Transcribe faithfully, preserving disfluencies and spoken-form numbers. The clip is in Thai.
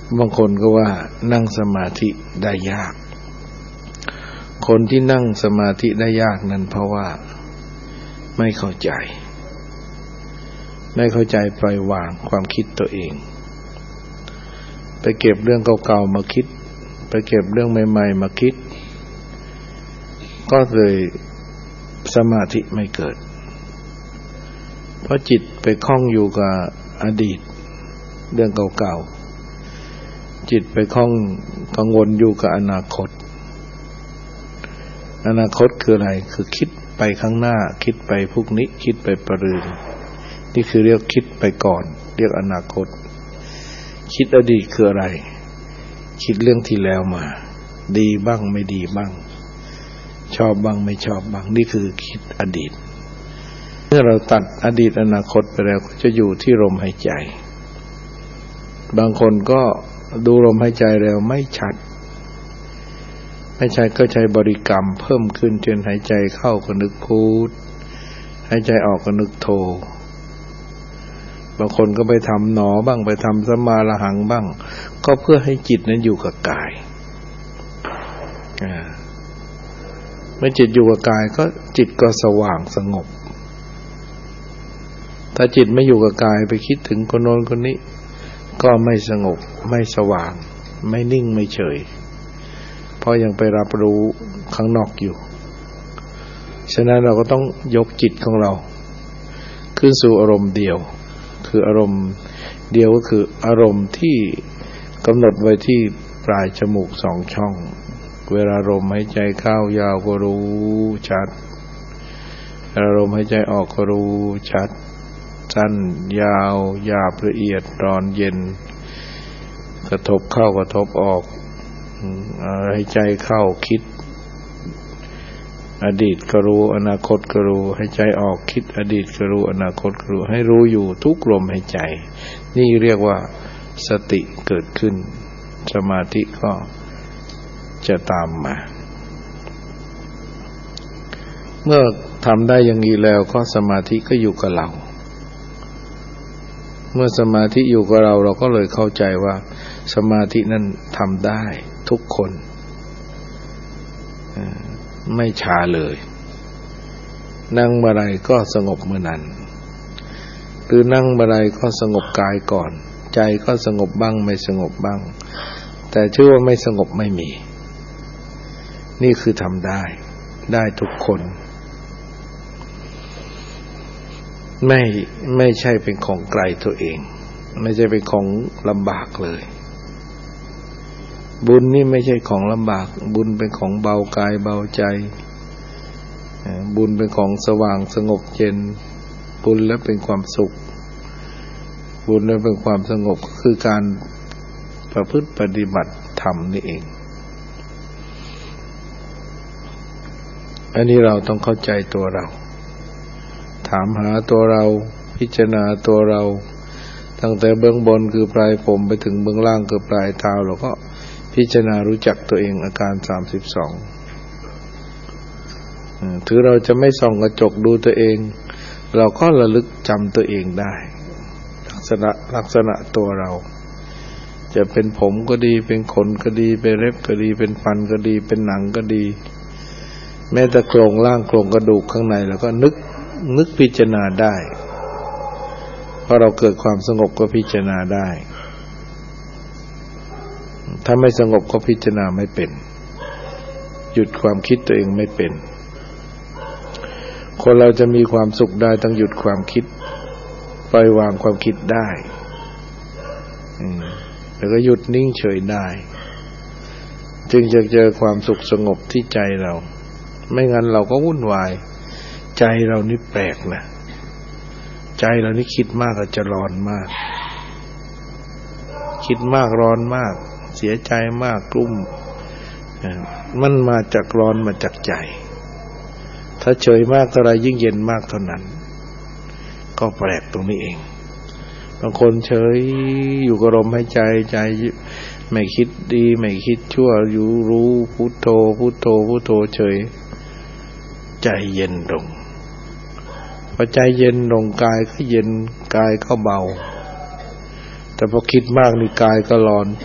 บางคนก็ว่านั่งสมาธิได้ยากคนที่นั่งสมาธิได้ยากนั้นเพราะว่าไม่เข้าใจไม่เข้าใจปล่อยวางความคิดตัวเองไปเก็บเรื่องเก่าๆมาคิดไปเก็บเรื่องใหม่ๆมาคิดก็เลยสมาธิไม่เกิดเพราะจิตไปคล้องอยู่กับอดีตเรื่องเก่าๆจิตไปคล้องกังวลอยู่กับอนาคตอนาคตคืออะไรคือคิดไปข้างหน้าคิดไปพรุ่งนี้คิดไปปรืนนี่คือเรียกคิดไปก่อนเรียกอนาคตคิดอดีตคืออะไรคิดเรื่องที่แล้วมาดีบ้างไม่ดีบ้างชอบบ้างไม่ชอบบ้างนี่คือคิดอดีตเมื่อเราตัดอดีตอนาคตไปแล้วก็จะอยู่ที่ลมหายใจบางคนก็ดูลมหายใจแล้วไม่ชัดไม่ใช่ก็ใช้บริกรรมเพิ่มขึ้นเช่นหายใจเข้าก็นึกพุทหายใจออกก็นึกโธบางคนก็ไปทำหนอบ้างไปทำสมาระหังบ้างก็เพื่อให้จิตนั้นอยู่กับกายเมื่อจิตอยู่กับกายก็จิตก็สว่างสงบถ้าจิตไม่อยู่กับกายไปคิดถึงคนโน้นคนนี้ก็ไม่สงบไม่สว่างไม่นิ่งไม่เฉยเพราะยังไปรับรู้ข้างนอกอยู่ฉะนั้นเราก็ต้องยกจิตของเราขึ้นสู่อารมณ์เดียวคืออารมณ์เดียวก็คืออารมณ์ที่กำหนดไว้ที่ปลายจมูกสองช่องเวลาลมหายใจเข้ายาวก็รู้ชัดเวลาลมหายใจออกก็รู้ชัดสั้นยาวหยาบละเอียดร้อนเย็นกระทบเข้ากระทบออกหายใจเข้าคิดอดีตก็รู้อนาคตก็รู้หายใจออกคิดอดีตก็รู้อนาคตก็รู้ให้รู้อยู่ทุกลมหายใจนี่เรียกว่าสติเกิดขึ้นสมาธิก็จะตามมาเมื่อทำได้อย่างนี้แล้วก็สมาธิก็อยู่กับเราเมื่อสมาธิอยู่กับเราเราก็เลยเข้าใจว่าสมาธินั้นทำได้ทุกคนไม่ช้าเลยนั่งเมื่อไรก็สงบเมื่อนั้นหรือนั่งเมื่อไรก็สงบกายก่อนใจก็สงบบ้างไม่สงบบ้างแต่ชื่อว่าไม่สงบไม่มีนี่คือทำได้ได้ทุกคนไม่ไม่ใช่เป็นของไกลตัวเองไม่ใช่เป็นของลำบากเลยบุญนี่ไม่ใช่ของลำบากบุญเป็นของเบากายเบาใจบุญเป็นของสว่างสงบเย็นบุญและเป็นความสุขบุญและเป็นความสงบคือการประพฤติปฏิบัติธรรมนี่เองอันนี้เราต้องเข้าใจตัวเราถามหาตัวเราพิจารณาตัวเราตั้งแต่เบื้องบนคือปลายผมไปถึงเบื้องล่างคือปลายเท้าเราก็พิจารณารู้จักตัวเองอาการสามสิบสองถือเราจะไม่ส่องกระจกดูตัวเองเราก็ระลึกจำตัวเองได้ลักษณะลักษณะตัวเราจะเป็นผมก็ดีเป็นขนก็ดีเป็นเล็บก็ดีเป็นฟันก็ดีเป็นหนังก็ดีแม้แต่โครงร่างโครงกระดูกข้างในเราก็นึกนึกพิจารณาได้พอเราเกิดความสงบก็พิจารณาได้ถ้าไม่สงบก็พิจารณาไม่เป็นหยุดความคิดตัวเองไม่เป็นคนเราจะมีความสุขได้ต้องหยุดความคิดปล่อยวางความคิดได้แล้วก็หยุดนิ่งเฉยได้จึงจะเจอความสุขสงบที่ใจเราไม่งั้นเราก็วุ่นวายใจเรานี่แปลกนะใจเรานี่คิดมากก็จะร้อนมากคิดมากร้อนมากเสียใจมากกลุ้มมันมาจากร้อนมาจากใจถ้าเฉยมากเท่าไรยิ่งเย็นมากเท่านั้นก็แปลกตรงนี้เองบางคนเฉยอยู่กับลมหายใจใจไม่คิดดีไม่คิดชั่วอยู่รู้พุทโธพุทโธพุทโธเฉยใจเย็นลงพอใจเย็นลงกายก็เย็นกายก็เบาแต่พอคิดมากนี่กายก็ร้อน